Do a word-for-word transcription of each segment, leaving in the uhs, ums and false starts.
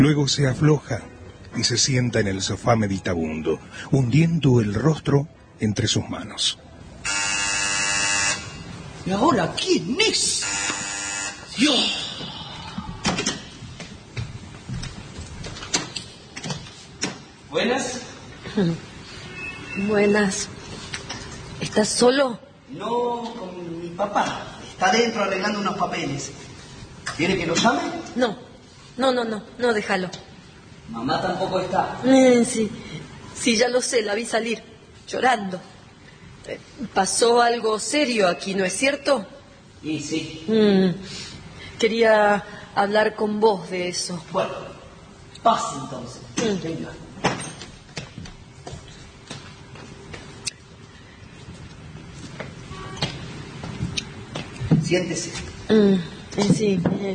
Luego se afloja y se sienta en el sofá meditabundo, hundiendo el rostro entre sus manos. ¿Y ahora quién es? Dios. ¿Buenas? Buenas. ¿Estás solo? No, con mi papá. Está adentro arreglando unos papeles. ¿Quiere que lo llame? No, no, no, no, no, déjalo. Mamá tampoco está. Eh, sí, sí, ya lo sé, la vi salir, llorando. Eh, pasó algo serio aquí, ¿no es cierto? Y sí. Mm, quería hablar con vos de eso. Bueno, pase entonces. Mm. Venga. Siéntese. Mm, eh, sí.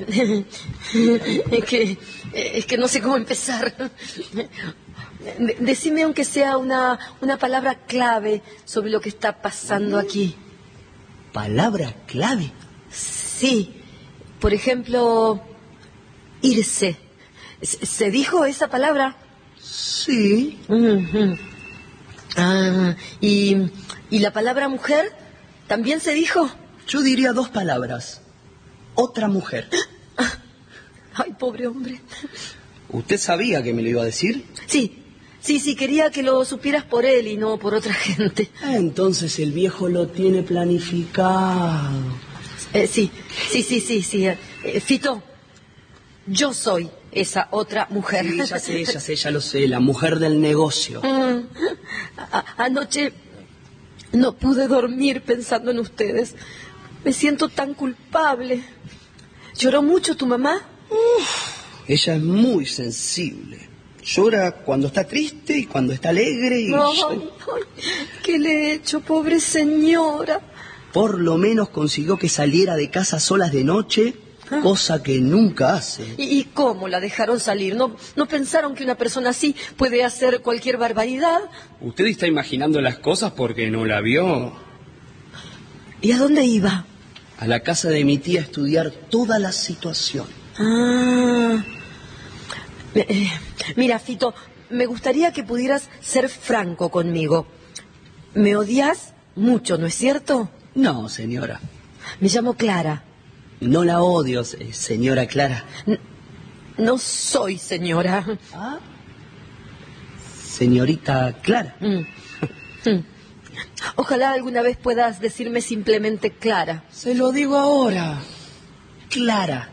es que es que no sé cómo empezar. De- Decime aunque sea una, una palabra clave sobre lo que está pasando aquí. ¿Palabra clave? Sí. Por ejemplo, irse. ¿Se se dijo esa palabra? Sí. Ujú. Ah, y, ¿y la palabra mujer también se dijo? Yo diría dos palabras. Otra mujer. Ay, pobre hombre. ¿Usted sabía que me lo iba a decir? Sí, sí, sí, quería que lo supieras por él y no por otra gente. Ah, entonces el viejo lo tiene planificado. Eh, sí, sí, sí, sí, sí. Eh, Fito, yo soy esa otra mujer. Sí, ya sé, ya sé, ya lo sé. La mujer del negocio. Mm. A- anoche no pude dormir pensando en ustedes. Me siento tan culpable. ¿Lloró mucho tu mamá? Ella es muy sensible. Llora cuando está triste y cuando está alegre y... Ay, ay, ¿qué le he hecho, pobre señora? Por lo menos consiguió que saliera de casa solas de noche, Ah. cosa que nunca hace. ¿Y, y cómo la dejaron salir? ¿No, ¿No pensaron que una persona así puede hacer cualquier barbaridad? Usted está imaginando las cosas porque no la vio. ¿Y a dónde iba? A la casa de mi tía a estudiar toda la situación. Ah. Eh, mira, Fito, me gustaría que pudieras ser franco conmigo. Me odias mucho, ¿no es cierto? No, señora. Me llamo Clara. No la odio, se- señora Clara. N- No soy señora. ¿Ah? Señorita Clara. Mm. Mm. Ojalá alguna vez puedas decirme simplemente Clara. Se lo digo ahora. Clara.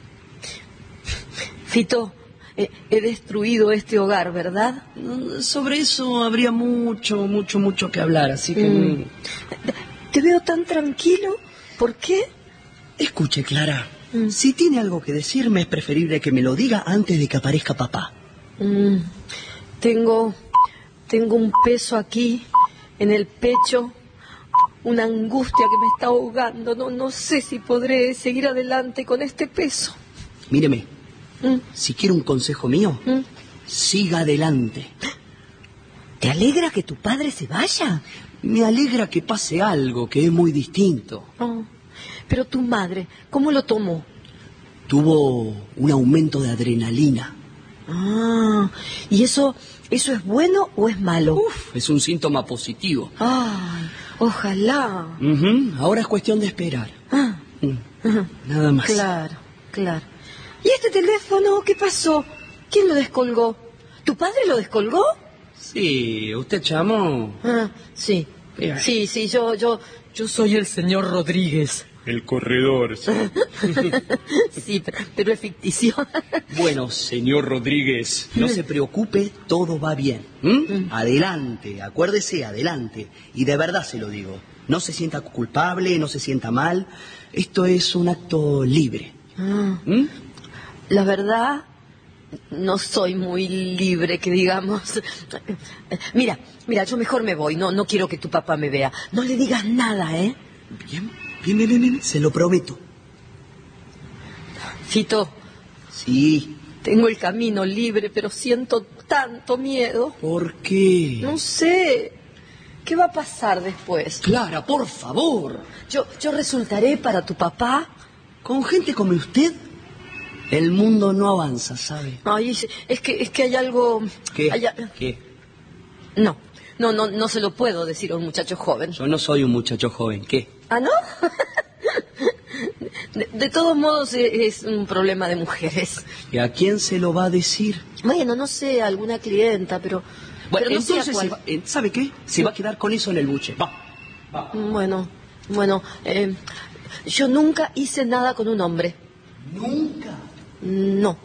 Fito, eh, he destruido este hogar, ¿verdad? Mm, Sobre eso habría mucho, mucho, mucho que hablar, así que... Mm. Te veo tan tranquilo. ¿Por qué? Escuche, Clara. Mm. Si tiene algo que decirme, es preferible que me lo diga antes de que aparezca papá. Mm. Tengo, tengo un peso aquí, en el pecho, una angustia que me está ahogando. No, no sé si podré seguir adelante con este peso. Míreme, Mm. si quiere un consejo mío, Mm. siga adelante. ¿Te alegra que tu padre se vaya? Me alegra que pase algo que es muy distinto. Oh. Pero tu madre, ¿cómo lo tomó? Tuvo un aumento de adrenalina. Ah, ¿y eso, eso es bueno o es malo? Uf, es un síntoma positivo. Ay, ojalá. Ujú, ahora es cuestión de esperar. Ah, Mm, ajá. Nada más. Claro, claro. ¿Y este teléfono qué pasó? ¿Quién lo descolgó? ¿Tu padre lo descolgó? Sí, usted llamó. Ah, sí. Bien. Sí, sí, yo, yo, yo soy el señor Rodríguez. El corredor. Sí. Sí, pero, pero es ficticio. Bueno, señor Rodríguez, no se preocupe, todo va bien. ¿Mm? Adelante, acuérdese, adelante. Y de verdad se lo digo. No se sienta culpable, no se sienta mal. Esto es un acto libre. Ah, ¿Mm? la verdad, no soy muy libre, que digamos. Mira, mira, yo mejor me voy. No, no quiero que tu papá me vea. No le digas nada, ¿eh? Bien, bien, bien, bien, bien, se lo prometo. Fito, Sí, tengo el camino libre, pero siento tanto miedo. ¿por qué? No sé. ¿Qué va a pasar después? Clara, por favor. Yo, yo resultaré para tu papá. Con gente como usted, El mundo no avanza, ¿sabe? Ay, es, es que es que hay algo... ¿Qué? hay a- ¿Qué? No, no, no, no se lo puedo decir a un muchacho joven. Yo no soy un muchacho joven. ¿Qué? ¿Ah, no? De, de todos modos es, es un problema de mujeres. ¿Y a quién se lo va a decir? Bueno, no sé, alguna clienta, pero... Bueno, pero no sé a entonces, cuál. se va- eh, ¿sabe qué? Se va a quedar con eso en el buche. Va. Bueno, bueno, eh, yo nunca hice nada con un hombre. ¿Nunca? No,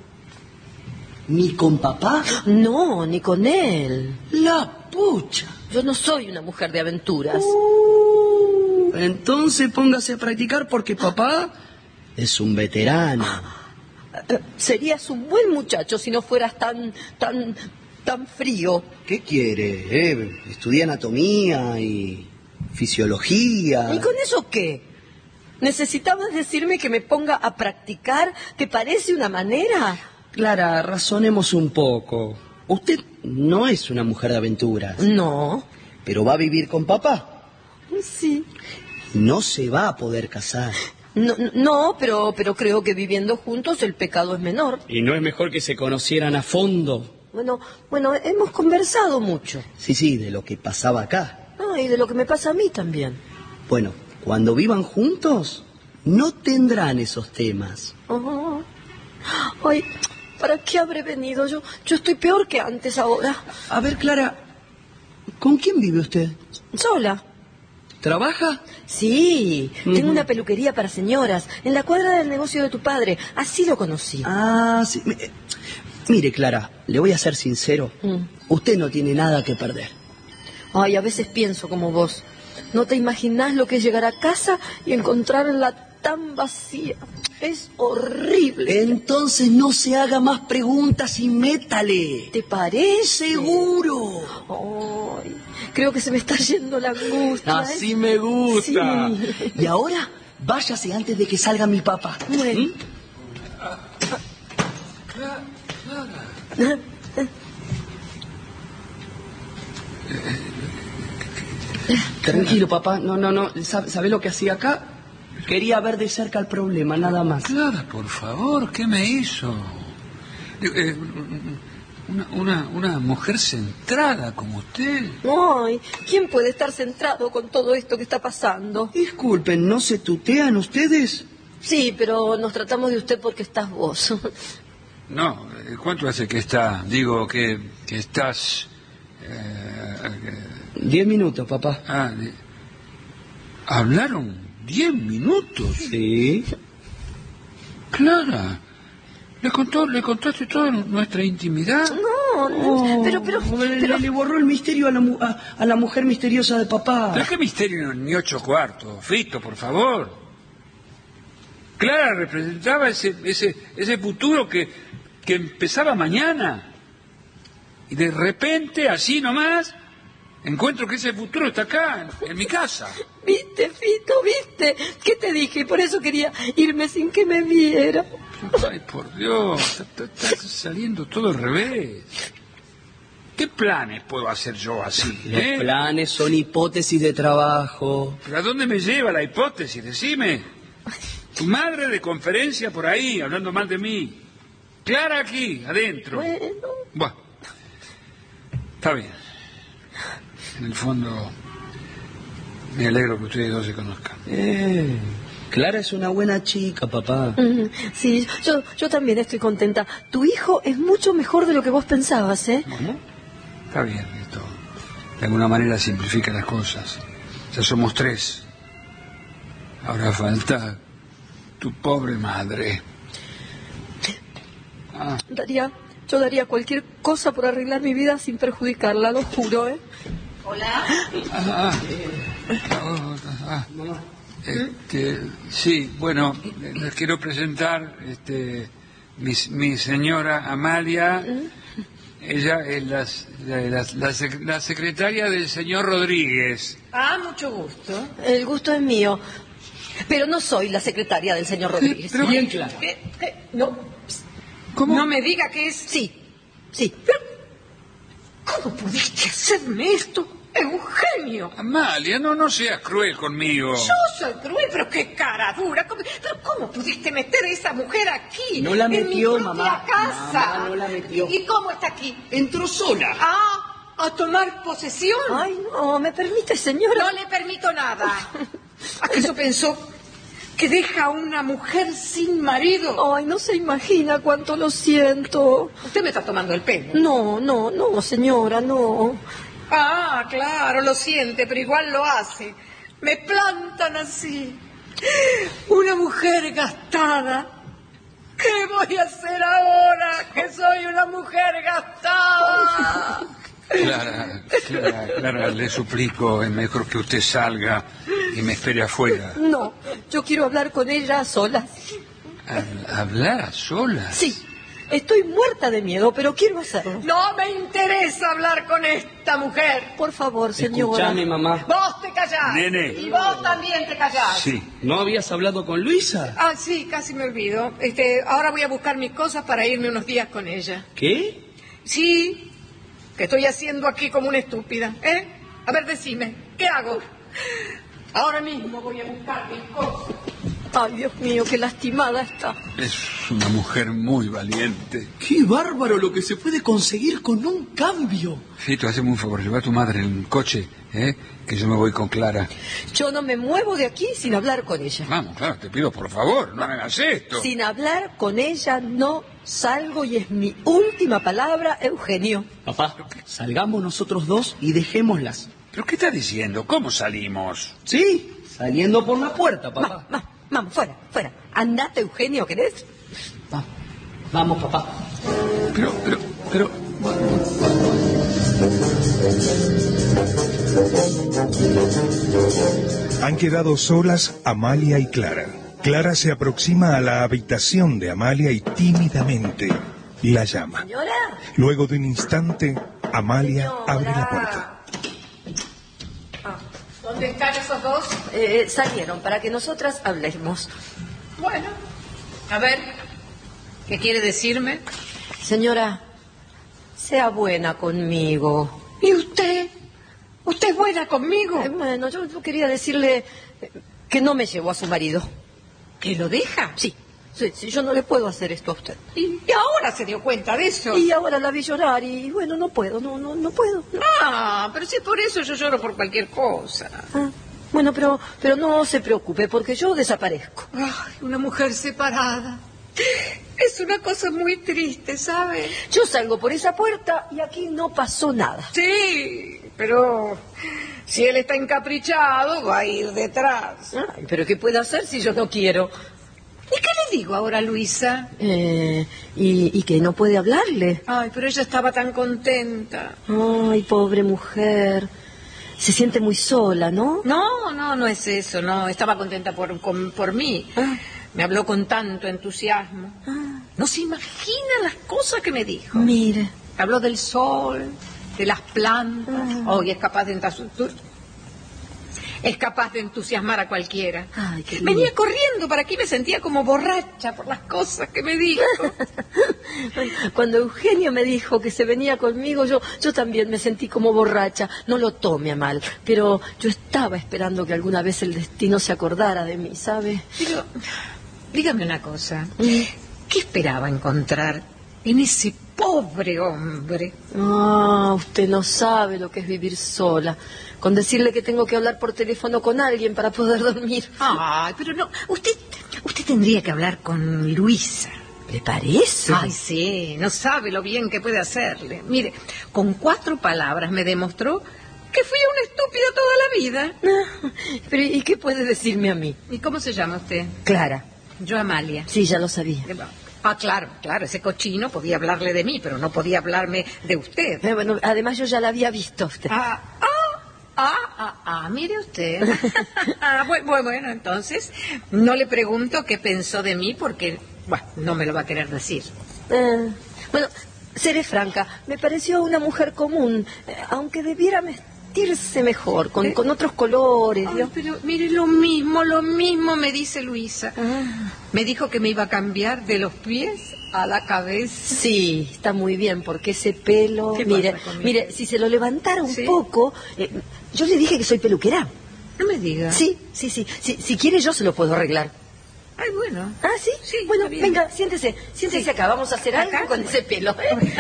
¿Ni con papá? no, ni con él. La pucha. Yo no soy una mujer de aventuras. Uh, entonces póngase a practicar porque papá es un veterano. Eh, Serías un buen muchacho si no fueras tan, tan, tan frío. ¿Qué quiere? Eh? Estudia anatomía y fisiología. ¿Y con eso qué? ¿Necesitabas decirme que me ponga a practicar? ¿Te parece una manera? Clara, razonemos un poco. Usted no es una mujer de aventuras, No. pero va a vivir con papá. Sí. No se va a poder casar. No, no, pero, pero creo que viviendo juntos el pecado es menor. ¿Y no es mejor que se conocieran a fondo? Bueno, bueno, hemos conversado mucho. Sí, sí, de lo que pasaba acá. Ah, y de lo que me pasa a mí también. Bueno, cuando vivan juntos, no tendrán esos temas. Oh. Ay, ¿para qué habré venido? Yo, yo estoy peor que antes ahora. A ver, Clara, ¿con quién vive usted? ¿Sola? ¿Trabaja? Sí, tengo Ujú. una peluquería para señoras, en la cuadra del negocio de tu padre. Así lo conocí. Ah, sí. Mi- eh, Mire, Clara, le voy a ser sincero. Mm. Usted no tiene nada que perder. Ay, a veces pienso como vos. No te imaginás lo que es llegar a casa y encontrarla tan vacía. Es horrible. Entonces no se haga más preguntas y métale. ¿Te parece? Seguro. Ay, creo que se me está yendo la angustia. Así ¿eh? me gusta. Sí. Y ahora, váyase antes de que salga mi papá. Bueno. ¿Mm? Tranquilo, papá. No, no, no. ¿Sabe, sabe lo que hacía acá? Quería ver de cerca el problema, nada más. Clara, por favor, ¿qué me hizo? Eh, una, una, una mujer centrada como usted. Ay, ¿quién puede estar centrado con todo esto que está pasando? Disculpen, ¿no se tutean ustedes? Sí, pero nos tratamos de usted porque estás vos. No, eh, ¿cuánto hace que está? Digo, que, que estás... eh, Diez minutos, papá. ah, de- ¿hablaron diez minutos? Sí. Clara, ¿le contó, le contaste toda nuestra intimidad? No, no, pero, pero, Le, pero... le borró el misterio a la, mu- a, a la mujer misteriosa de papá. Pero qué misterio ni ocho cuartos, Fito, por favor. Clara representaba ese, ese, ese futuro que, que empezaba mañana. Y de repente, así nomás, encuentro que ese futuro está acá, en, en mi casa. ¿Viste, Fito, viste? ¿Qué te dije? Por eso quería irme sin que me viera. Ay, por Dios, está, está- está saliendo todo al revés. ¿Qué planes puedo hacer yo así? Los eh? planes son hipótesis de trabajo. ¿Pero a dónde me lleva la hipótesis? Decime. Tu madre de conferencia por ahí, hablando mal de mí. Clara aquí, adentro. Bueno, Bueno, está bien. En el fondo, me alegro que ustedes dos se conozcan. Eh, Clara es una buena chica, papá. mm, sí, yo, yo también estoy contenta. Tu hijo es mucho mejor de lo que vos pensabas, ¿eh? ¿Cómo? Está bien, esto de alguna manera simplifica las cosas. Ya somos tres. Ahora falta tu pobre madre. Ah, Daría, yo daría cualquier cosa por arreglar mi vida sin perjudicarla, lo juro, ¿eh? ah, ah, ah, ah, este, sí, bueno, les quiero presentar este, mi, mi señora Amalia. Ella es la, la, la- la sec- la secretaria del señor Rodríguez. Ah, mucho gusto. El gusto es mío. Pero no soy la secretaria del señor Rodríguez. Pero- Bien, Clara. ¿Qué? ¿Qué? No, ¿Cómo? No me diga que es... sí, sí. ¿Cómo pudiste hacerme esto? Eugenio. Amalia, no, no seas cruel conmigo. Yo soy cruel, pero qué cara dura. ¿Cómo, pero ¿cómo pudiste meter a esa mujer aquí? No la metió, en mi propia mamá. casa. Mamá, no la metió. ¿Y cómo está aquí? Entró sola. Ah, a tomar posesión. Ay, no, ¿me permite, señora? No le permito nada. ¿Acaso pensó que deja a una mujer sin marido? Ay, no se imagina cuánto lo siento. Usted me está tomando el pelo. No, no, no, señora, no. Ah, claro, lo siente, pero igual lo hace. Me plantan así. Una mujer gastada. ¿Qué voy a hacer ahora que soy una mujer gastada? Clara, Clara, Clara, le suplico, es mejor que usted salga y me espere afuera. No, yo quiero hablar con ella a solas. ¿Hab- ¿Hablar a solas? Sí, estoy muerta de miedo, pero quiero hacerlo. No me interesa hablar con esta mujer. Por favor, señora. Escuchame, mamá. Vos te callás. Nene. Y vos también te callás. Sí. ¿No habías hablado con Luisa? Ah, sí, casi me olvido. Este, ahora voy a buscar mis cosas para irme unos días con ella. ¿Qué? Sí, que estoy haciendo aquí como una estúpida, ¿eh? A ver, decime, ¿qué hago? Ahora mismo voy a buscar mis cosas. Ay, Dios mío, qué lastimada está. Es una mujer muy valiente. ¡Qué bárbaro lo que se puede conseguir con un cambio! Fito, hazme un favor, lleva a tu madre en un coche, ¿eh? Que yo me voy con Clara. Yo no me muevo de aquí sin hablar con ella. Vamos, claro, te pido por favor, no hagas esto. Sin hablar con ella no salgo y es mi última palabra, Eugenio. Papá, salgamos nosotros dos y dejémoslas. ¿Pero qué estás diciendo? ¿Cómo salimos? Sí, saliendo por la puerta, papá. Vamos, vamos, fuera, fuera. Andate, Eugenio, ¿querés? Va- Vamos, papá. Pero, pero, pero... Han quedado solas Amalia y Clara. Clara se aproxima a la habitación de Amalia y tímidamente la llama. Señora. Luego de un instante, Amalia Señora. abre la puerta. ¿Dónde están esos dos? Eh, salieron para que nosotras hablemos. Bueno, a ver, ¿qué quiere decirme? Señora, sea buena conmigo. ¿Y usted? ¿Usted es buena conmigo? Eh, bueno, yo, yo quería decirle eh, que no me llevó a su marido. ¿Que lo deja? Sí, sí, sí, yo no le puedo hacer esto a usted. ¿Y, y ahora se dio cuenta de eso? Y ahora la vi llorar y bueno, no puedo, no, no, no puedo. no. Ah, pero si por eso yo lloro por cualquier cosa. Ah, bueno, pero, pero no se preocupe porque yo desaparezco. Ay, una mujer separada. Es una cosa muy triste, ¿sabe? Yo salgo por esa puerta y aquí no pasó nada. Sí, pero si él está encaprichado, va a ir detrás. Ay, pero ¿qué puedo hacer si yo no quiero? ¿Y qué le digo ahora, Luisa? Eh, y, y que no puede hablarle. Ay, pero ella estaba tan contenta. Ay, pobre mujer. Se siente muy sola, ¿no? No, no, no es eso, no. Estaba contenta por, con- por mí. Ah. Me habló con tanto entusiasmo. Ah, No se imagina las cosas que me dijo. mire. Habló del sol, de las plantas. Ah. Oh, y es capaz de entas- es capaz de entusiasmar a cualquiera. Ay, qué lindo. Venía corriendo para aquí, me sentía como borracha por las cosas que me dijo. Cuando Eugenio me dijo que se venía conmigo, yo, yo también me sentí como borracha. No lo tome a mal, pero yo estaba esperando que alguna vez el destino se acordara de mí, ¿sabe? Digo, dígame una cosa. Mm. ¿Qué esperaba encontrar en ese pobre hombre? Ah, usted no sabe lo que es vivir sola. Con decirle que tengo que hablar por teléfono con alguien para poder dormir. Ay, pero no, usted, usted tendría que hablar con Luisa. ¿Le parece? Ay, sí, no sabe lo bien que puede hacerle. Mire, con cuatro palabras me demostró que fui una estúpida toda la vida. Ah, pero ¿y qué puede decirme a mí? ¿Y cómo se llama usted? Clara. Yo, Amalia. Sí, ya lo sabía. Ah, claro, claro, ese cochino podía hablarle de mí, pero no podía hablarme de usted. Eh, bueno, además yo ya la había visto a usted. Ah, ah, ah, ah, ah, mire usted. Ah, bueno, bueno, bueno, entonces no le pregunto qué pensó de mí porque, bueno, no me lo va a querer decir. Eh, bueno, seré franca, me pareció una mujer común, eh, aunque debiera me- vestirse mejor, con, ¿Eh? con otros colores. Ay, pero mire, lo mismo, lo mismo me dice Luisa. Ah. Me dijo que me iba a cambiar de los pies a la cabeza. Sí, está muy bien, porque ese pelo... Mire, mire, si se lo levantara un ¿Sí? poco... Eh, yo le dije que soy peluquera. No me diga. Sí, sí, sí. Si, si quiere yo se lo puedo arreglar. Ay, bueno. ¿Ah, sí? Sí, bueno, venga, siéntese. Siéntese sí. acá. Vamos a hacer algo ¿Acá? con ese pelo.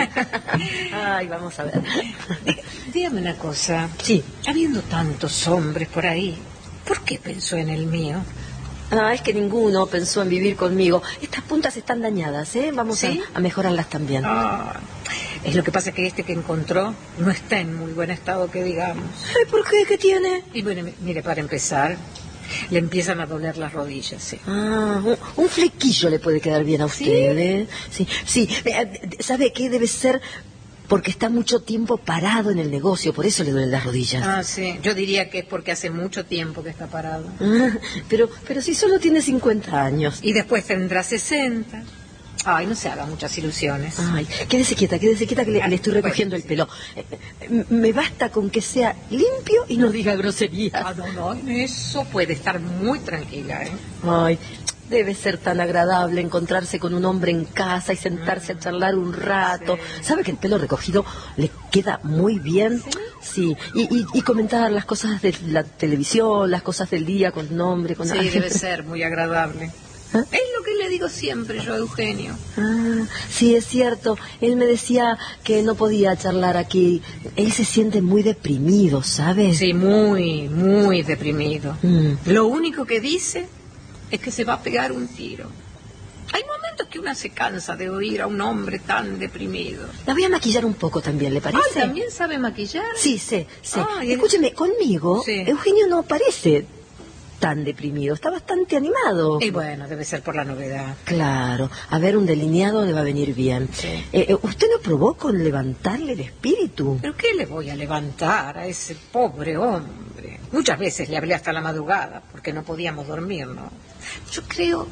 Ay, vamos a ver. Dígame una cosa. Sí. Habiendo tantos hombres por ahí, ¿por qué pensó en el mío? Ah, es que ninguno pensó en vivir conmigo. Estas puntas están dañadas, ¿eh? Vamos ¿Sí? a, a mejorarlas también. Ah, es lo que pasa que este que encontró no está en muy buen estado, que digamos. Ay, ¿por qué? ¿Qué tiene? Y bueno, mire, para empezar, le empiezan a doler las rodillas, sí. Ah, un, un flequillo le puede quedar bien a usted, ¿Sí? ¿eh? Sí, sí. ¿Sabe qué? Debe ser... porque está mucho tiempo parado en el negocio, por eso le duelen las rodillas. Ah, sí. Yo diría que es porque hace mucho tiempo que está parado. Ah, pero, pero si solo tiene cincuenta años. Y después tendrá sesenta. Ay, no se haga muchas ilusiones. Ay, quédese quieta, quédese quieta que le, le estoy recogiendo el pelo. Eh, me basta con que sea limpio y no diga groserías. Ah, no, no, eso puede estar muy tranquila, ¿eh? Ay... Debe ser tan agradable encontrarse con un hombre en casa y sentarse a charlar un rato. Sí. ¿Sabe que el pelo recogido le queda muy bien? Sí. sí. Y, y, y comentar las cosas de la televisión, las cosas del día con nombre, con... Sí, debe ser muy agradable. ¿Ah? Es lo que le digo siempre yo a Eugenio. Ah, sí, es cierto. Él me decía que no podía charlar aquí. Él se siente muy deprimido, ¿sabes? Sí, muy, muy deprimido. Mm. Lo único que dice... es que se va a pegar un tiro. Hay momentos que una se cansa de oír a un hombre tan deprimido. La voy a maquillar un poco también, ¿le parece? Ah, ¿también sabe maquillar? Sí, sí, sí. Ah, escúcheme, conmigo, sí. Eugenio no parece tan deprimido, está bastante animado. Y bueno, debe ser por la novedad. Claro, a ver, un delineado le va a venir bien. Sí. Eh, ¿Usted no probó con levantarle el espíritu? ¿Pero qué le voy a levantar a ese pobre hombre? Muchas veces le hablé hasta la madrugada, porque no podíamos dormir, ¿no? Yo creo...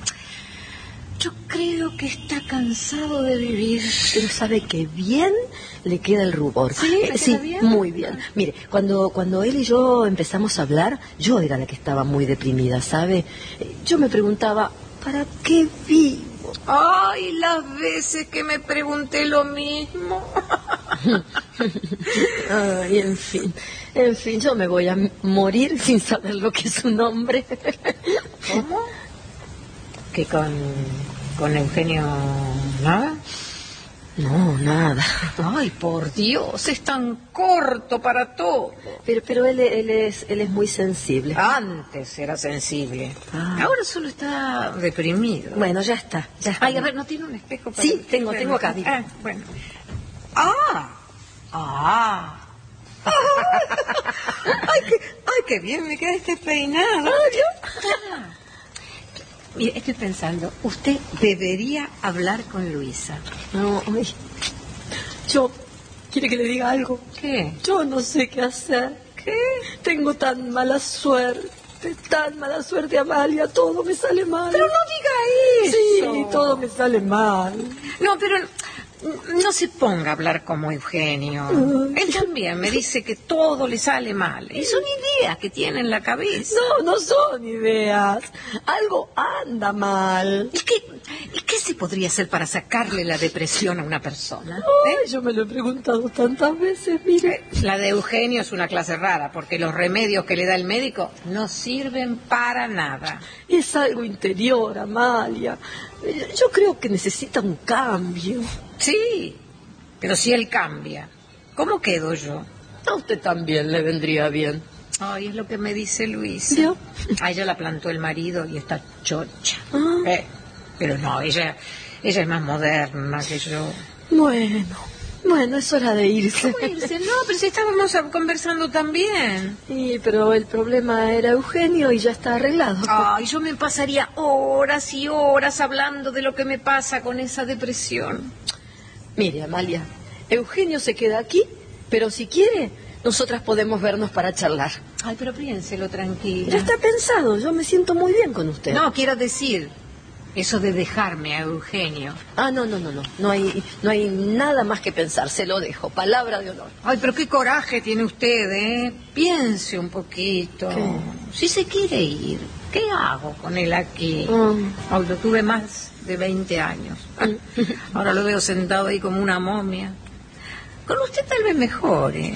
Yo creo que está cansado de vivir. Pero sabe que bien le queda el rubor. ¿Sí? ¿Le eh, sí, queda bien? Muy bien. Mire, cuando, cuando él y yo empezamos a hablar, yo era la que estaba muy deprimida, ¿sabe? Yo me preguntaba, ¿para qué vivo? Ay, las veces que me pregunté lo mismo. Ay, en fin, en fin, yo me voy a morir sin saber lo que es un hombre. ¿Cómo? ¿Que con, con Eugenio nada? No, nada. Ay, por Dios, es tan corto para todo. Pero, pero él, él, es, él es muy sensible. Antes era sensible. Ah. Ahora solo está deprimido. Bueno, ya está, ya está. Ay, a ver, ¿no tiene un espejo para...? Sí, tengo, tengo acá. Ah, bueno. ¡Ah! ¡Ah! ¡Ay, qué, ay, qué bien me queda este peinado! Ah, mire, estoy pensando, usted debería hablar con Luisa. No, ay, yo... ¿Quiere que le diga algo? ¿Qué? Yo no sé qué hacer. ¿Qué? Tengo tan mala suerte, tan mala suerte, Amalia, todo me sale mal. Pero no diga eso. Sí, todo me sale mal. No, pero... no se ponga a hablar como Eugenio. Él también me dice que todo le sale mal. Y son ideas que tiene en la cabeza. No, no son ideas. Algo anda mal. ¿Y qué, y qué se podría hacer para sacarle la depresión a una persona? Ay, ¿eh? Yo me lo he preguntado tantas veces, mire. La de Eugenio es una clase rara, porque los remedios que le da el médico no sirven para nada. Es algo interior, Amalia. Yo creo que necesita un cambio. Sí, pero si él cambia, ¿cómo quedo yo? A usted también le vendría bien. Ay, es lo que me dice Luisa. ¿Vio? A ella la plantó el marido y está chocha. Ah. Eh, pero no, ella, ella es más moderna que yo. Bueno, bueno, es hora de irse. ¿Cómo irse? No, pero si estábamos conversando también. Sí, pero el problema era Eugenio y ya está arreglado. Ay, yo me pasaría horas y horas hablando de lo que me pasa con esa depresión. Mire, Amalia, Eugenio se queda aquí, pero si quiere, nosotras podemos vernos para charlar. Ay, pero piénselo tranquila. Ya está pensado, yo me siento muy bien con usted. No, quiero decir, eso de dejarme a Eugenio. Ah, no, no, no, no. No hay, no hay nada más que pensar. Se lo dejo. Palabra de honor. Ay, pero qué coraje tiene usted, ¿eh? Piense un poquito. ¿Qué? Si se quiere ir, ¿qué hago con él aquí? Mm. Ay, lo tuve más de veinte años. Ahora lo veo sentado ahí como una momia. Con usted tal vez mejore.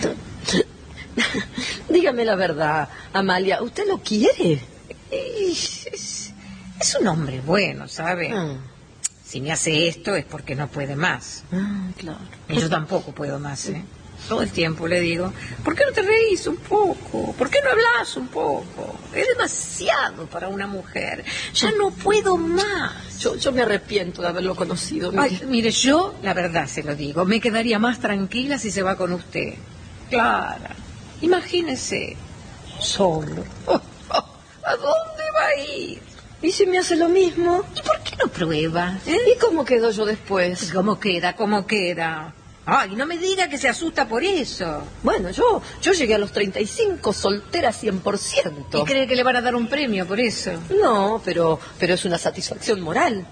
Dígame la verdad, Amalia. ¿Usted lo quiere? Es, es, es un hombre bueno, ¿sabe? Ah. Si me hace esto es porque no puede más. Ah, claro. Y yo tampoco puedo más, ¿eh? Todo el tiempo le digo, ¿por qué no te reís un poco? ¿Por qué no hablas un poco? Es demasiado para una mujer. Ya no puedo más. Yo, yo me arrepiento de haberlo conocido. Mire. Ay, mire, yo, la verdad se lo digo, me quedaría más tranquila si se va con usted. Clara, imagínese, solo. ¿A dónde va a ir? ¿Y si me hace lo mismo? ¿Y por qué no prueba? ¿Eh? ¿Y cómo quedo yo después? ¿Cómo queda? ¿Cómo queda? Ay, no me diga que se asusta por eso. Bueno, yo yo llegué a los treinta y cinco soltera cien por ciento. ¿Y cree que le van a dar un premio por eso? No, pero, pero es una satisfacción moral.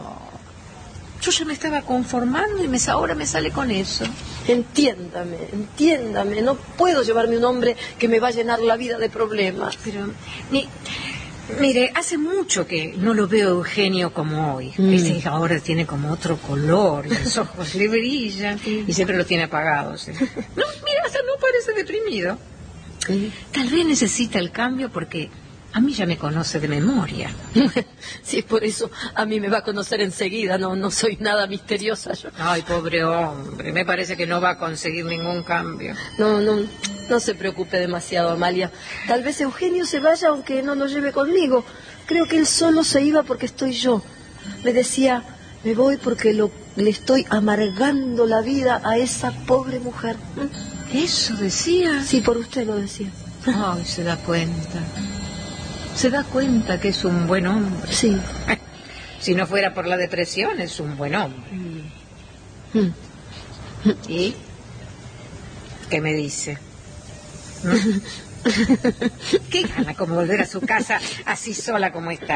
Yo ya me estaba conformando y me, ahora me sale con eso. Entiéndame, entiéndame. No puedo llevarme un hombre que me va a llenar la vida de problemas. Pero, ni, mire, hace mucho que no lo veo Eugenio como hoy. Mm. Ese ahora tiene como otro color, y los ojos le brillan y siempre lo tiene apagados. ¿eh? No, mira, hasta no parece deprimido. Tal vez necesita el cambio porque a mí ya me conoce de memoria. Si es por eso, a mí me va a conocer enseguida. No, no soy nada misteriosa yo. Ay, pobre hombre, me parece que no va a conseguir ningún cambio. No, no, no se preocupe demasiado, Amalia. Tal vez Eugenio se vaya aunque no lo lleve conmigo. Creo que él solo se iba porque estoy yo. Me decía, me voy porque lo, le estoy amargando la vida a esa pobre mujer. ¿Eso decía? Sí, por usted lo decía. Ay, se da cuenta. Se da cuenta que es un buen hombre. Sí. Si no fuera por la depresión, es un buen hombre. Mm. ¿Y qué me dice? ¿Mm? ¿Qué gana como volver a su casa así sola como está?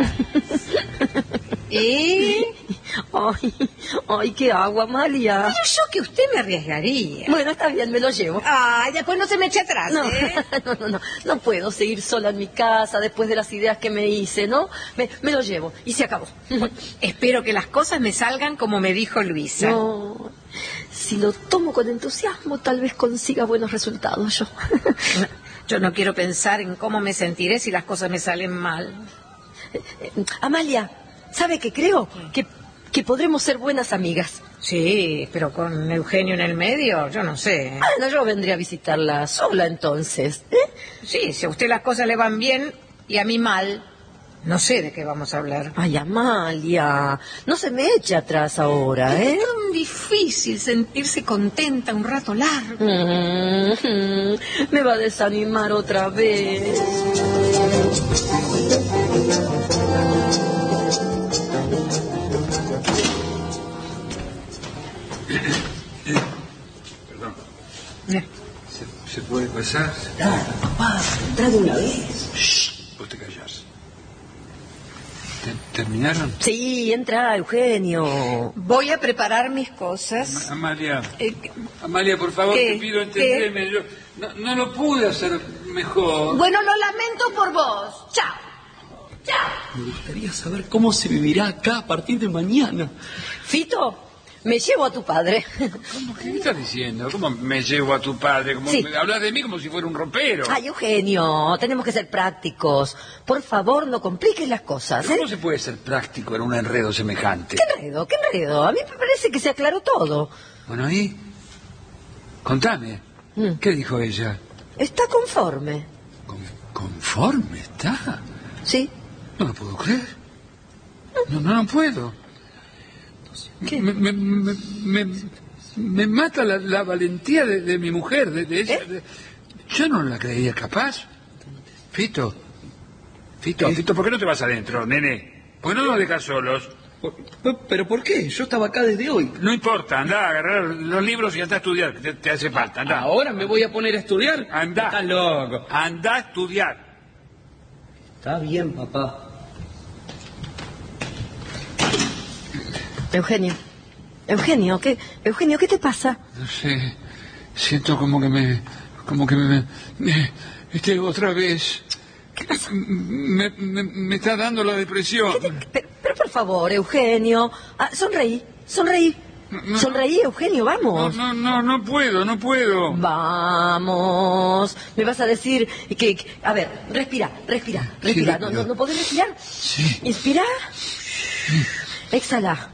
¿Y? Ay, ay, ¿qué hago, Amalia? Pero yo que usted me arriesgaría. Bueno, está bien, me lo llevo. Ay, después no se me eche atrás, No, ¿eh? no, no, no, no puedo seguir sola en mi casa después de las ideas que me hice, ¿no? Me, me lo llevo y se acabó. Bueno, espero que las cosas me salgan como me dijo Luisa. No, si lo tomo con entusiasmo, tal vez consiga buenos resultados yo. No, yo no quiero pensar en cómo me sentiré si las cosas me salen mal. Eh, Amalia, ¿sabe qué creo? Que, que podremos ser buenas amigas. Sí, pero con Eugenio en el medio, yo no sé. Bueno, yo vendría a visitarla sola entonces. ¿Eh? Sí, si a usted las cosas le van bien y a mí mal, no sé de qué vamos a hablar. Ay, Amalia, no se me eche atrás ahora, ¿eh? Es tan difícil sentirse contenta un rato largo. Mm, me va a desanimar otra vez. Perdón. Eh, ¿Se, se puede pasar? Dale, papá, entra de una vez. Shh, vos te callás. ¿Te- ¿Terminaron? Sí, entra, Eugenio. Voy a preparar mis cosas. Amalia, Eh, ¿qué? Amalia, por favor, ¿Qué? te pido entenderme. Yo no, no lo pude hacer mejor. Bueno, lo lamento por vos. Chao. Chao. Me gustaría saber cómo se vivirá acá a partir de mañana. Fito, me llevo a tu padre. ¿Cómo? ¿Qué estás diciendo? ¿Cómo me llevo a tu padre? ¿Cómo Sí. me- hablas de mí como si fuera un ropero? Ay, Eugenio, tenemos que ser prácticos. Por favor, no compliques las cosas, ¿eh? ¿Cómo se puede ser práctico en un enredo semejante? ¿Qué enredo? ¿Qué enredo? A mí me parece que se aclaró todo. Bueno, ¿y? Contame. Mm. ¿Qué dijo ella? ¿Está conforme? Con- ¿Conforme está? ¿Sí? No lo puedo creer. No, no, no puedo. ¿Qué? Me, me, me, me- me mata la, la valentía de, de mi mujer, de, de ella. ¿Eh? de- Yo no la creía capaz. Fito, Fito, Fito, ¿por qué no te vas adentro, nene? ¿Por qué no nos dejas solos? ¿Pero por qué? Yo estaba acá desde hoy. No importa, anda a agarrar los libros y anda a estudiar, que te, te hace falta, anda. ¿Ahora me voy a poner a estudiar? Anda. Estás loco. Anda a estudiar. Está bien, papá. Eugenio. Eugenio, ¿qué, Eugenio, ¿qué te pasa? No sé, siento como que me... como que me... me este, otra vez... Me, me, me está dando la depresión. Te, pero, pero por favor, Eugenio, ah, sonreí, sonreí. No, no, sonreí, Eugenio, vamos. No, no, no, no puedo, no puedo. Vamos. Me vas a decir que... que a ver, respira, respira, respira. Sí, ¿No, pero... no, ¿No podés respirar? Sí. Inspira. Exhala.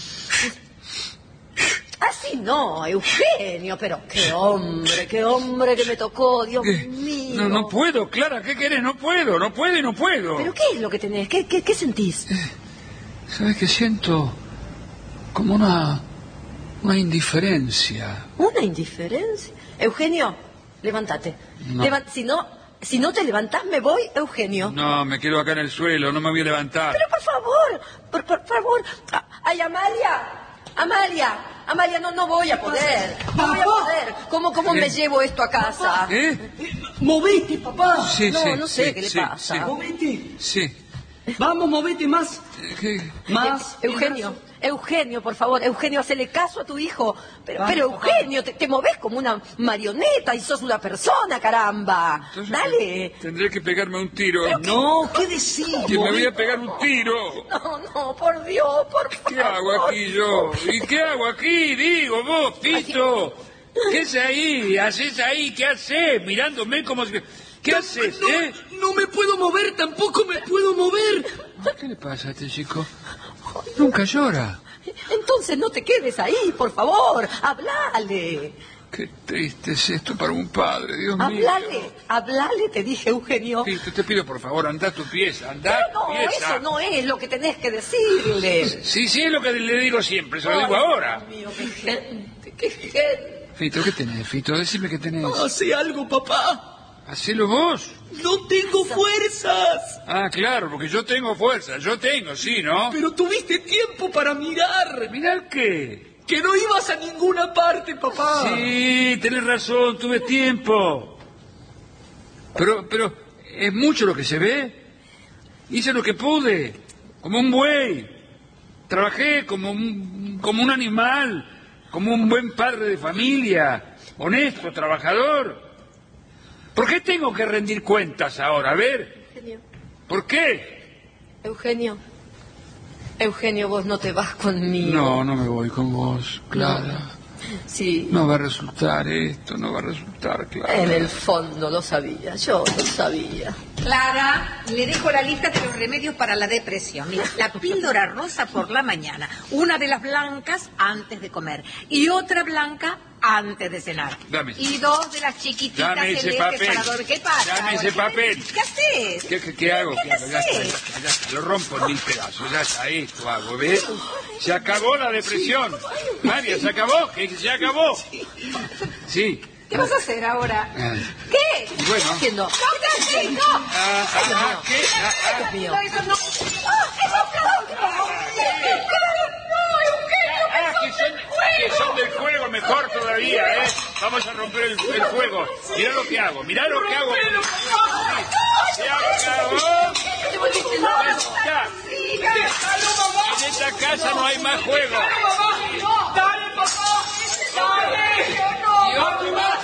Así no, Eugenio, pero qué hombre, qué hombre que me tocó, Dios ¿Qué? mío. No, no puedo, Clara, ¿qué querés? No puedo, no puedo y no puedo. ¿Pero qué es lo que tenés? ¿Qué, qué, qué sentís? ¿Sabes qué siento? Como una... una indiferencia. ¿Una indiferencia? Eugenio, levántate. No. Levan- si no, si no te levantás, me voy, Eugenio. No, me quedo acá en el suelo, no me voy a levantar. Pero por favor, por, por favor. Ah, ¡Ay, Amalia! ¡Amalia! Amalia, no, no voy a poder. No voy a poder. ¿Cómo, cómo me llevo esto a casa? ¿Eh? Movete, papá. Sí, No, sí, no sé sí, qué le sí, pasa. sí. Movete. Sí. Vamos, movete más. ¿Qué? Más. Eh, Eugenio, Eugenio, por favor, Eugenio, hacele caso a tu hijo. Pero, Vamos, pero papá. Eugenio, te, te movés como una marioneta y sos una persona, caramba. Entonces, Dale. Tendré que pegarme un tiro. No, ¿qué decís? Que me voy a Movete. pegar un tiro. No, no, por Dios, por favor. ¿Qué hago aquí yo? ¿Y qué hago aquí? Digo, vos, Pito. ¿Qué es ahí? ¿Haces ahí? ¿Qué haces? Mirándome como si... ¿Qué haces, no, eh? No me puedo mover, tampoco me puedo mover. ¿Qué le pasa a este chico? Nunca llora. Entonces no te quedes ahí, por favor. Hablale. Qué triste es esto para un padre, Dios mío. Hablale, hablale, te dije, Eugenio. Pito, te pido por favor, anda a tu pieza, anda Pero a tu no, pieza. eso no es lo que tenés que decirle. Sí, sí, es lo que le digo siempre, se lo Ay, digo ahora. Dios mío, qué gente, qué gente. Fito, ¿qué tenés, Fito? Decime qué tenés. Hace algo, papá. Hacelo vos. No tengo fuerzas. Ah, claro, porque yo tengo fuerza, yo tengo, sí, ¿no? Pero tuviste tiempo para mirar. ¿Mirar qué? Que no ibas a ninguna parte, papá. Sí, tenés razón, tuve tiempo. Pero, pero, ¿es mucho lo que se ve? Hice lo que pude, como un buey. Trabajé como un, como un animal, como un buen padre de familia, honesto, trabajador. ¿Por qué tengo que rendir cuentas ahora? A ver, Eugenio, ¿por qué? Eugenio, Eugenio, vos no te vas conmigo. No, no me voy con vos, Clara. Sí, No va a resultar esto, no va a resultar, Clara. en el fondo lo sabía, yo lo sabía. Clara, le dejo la lista de los remedios para la depresión. Mira, la píldora rosa por la mañana, una de las blancas antes de comer y otra blanca antes de cenar. Dame. Y dos de las chiquititas Dame ese celestes papel. para dormir. ¿Qué pasa? Dame ese ¿Qué- papel. ¿Qué haces? ¿Qué, qué, qué hago? ¿Qué ¿Qué hago? Ya está, ya haces? está, ya está. Lo rompo en mil pedazos, ya está, esto hago, ¿ves? Se acabó la depresión. María, ¿se acabó? ¿Que se acabó? Sí. ¿Qué vas a hacer ahora? Ah, ¿Qué? Bueno. ¿Qué estás haciendo? ¡No, qué haces! ¡No! ah, ah, ¿qué? Ah, ah. Dios mío. No, eso no. ¡Ah, eso no! Ah, que son, que son del juego, mejor todavía, ¿eh? Vamos a romper el, el juego. Mirá lo que hago, mirá lo que hago. Se acabó. Ya está. En esta casa no hay más juego. ¡Dale, papá! ¡Dale! Y otro más.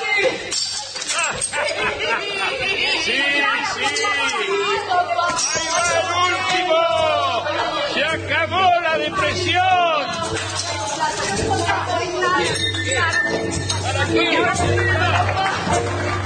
Sí, sí. Ahí va el último. Se acabó la depresión. ¿Para qué?